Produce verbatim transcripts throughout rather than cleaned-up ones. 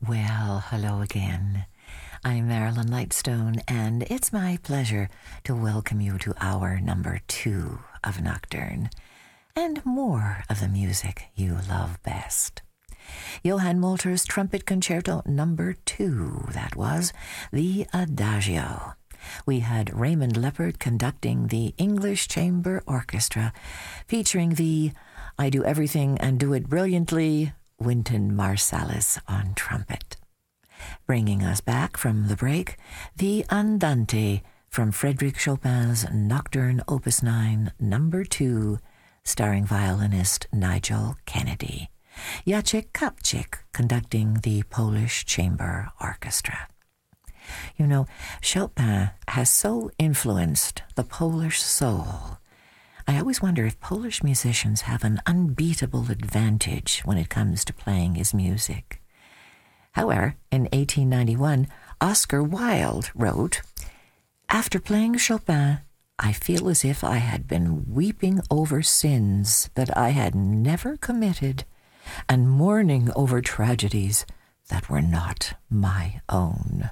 Well, hello again. I'm Marilyn Lightstone, and it's my pleasure to welcome you to hour number two of Nocturne, and more of the music you love best. Johann Molter's Trumpet Concerto number two, that was, the Adagio. We had Raymond Leppard conducting the English Chamber Orchestra, featuring the I Do Everything and Do It Brilliantly Wynton Marsalis on trumpet. Bringing us back from the break, the Andante from Frédéric Chopin's Nocturne Opus nine, number two, starring violinist Nigel Kennedy. Jacek Kapczyk conducting the Polish Chamber Orchestra. You know, Chopin has so influenced the Polish soul. I always wonder if Polish musicians have an unbeatable advantage when it comes to playing his music. However, in eighteen ninety-one, Oscar Wilde wrote, "After playing Chopin, I feel as if I had been weeping over sins that I had never committed and mourning over tragedies that were not my own."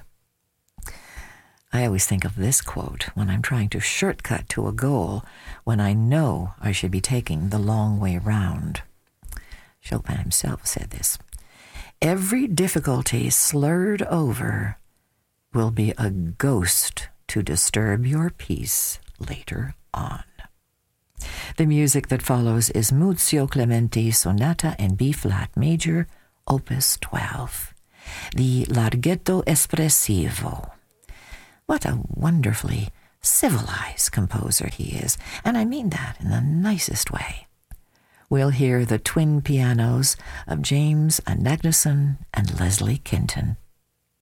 I always think of this quote when I'm trying to shortcut to a goal when I know I should be taking the long way round. Chopin himself said this, "Every difficulty slurred over will be a ghost to disturb your peace later on." The music that follows is Muzio Clementi Sonata in B-flat major, Opus twelve, the Larghetto Espressivo. What a wonderfully civilized composer he is, and I mean that in the nicest way. We'll hear the twin pianos of James Anagnuson and Leslie Kinton.